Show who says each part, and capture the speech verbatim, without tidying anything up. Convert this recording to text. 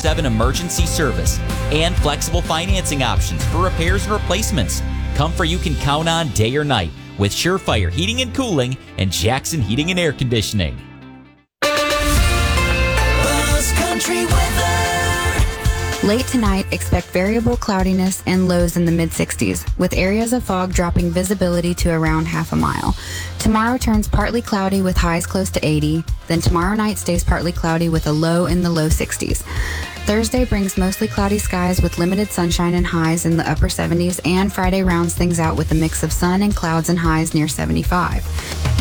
Speaker 1: seven emergency service and flexible financing options for repairs and replacements. Comfort you can count on day or night with Surefire Heating and Cooling and Jackson Heating and Air Conditioning.
Speaker 2: Buzz Country weather.
Speaker 3: Late tonight, expect variable cloudiness and lows in the mid sixties, with areas of fog dropping visibility to around half a mile. Tomorrow turns partly cloudy with highs close to eighty. Then tomorrow night stays partly cloudy with a low in the low sixties. Thursday brings mostly cloudy skies with limited sunshine and highs in the upper seventies, and Friday rounds things out with a mix of sun and clouds and highs near seventy-five.